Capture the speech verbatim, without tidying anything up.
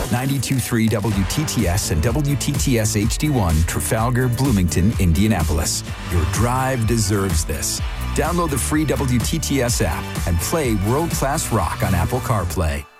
ninety-two point three W T T S and W T T S H D one, Trafalgar, Bloomington, Indianapolis. Your drive deserves this. Download the free W T T S app and play world-class rock on Apple CarPlay.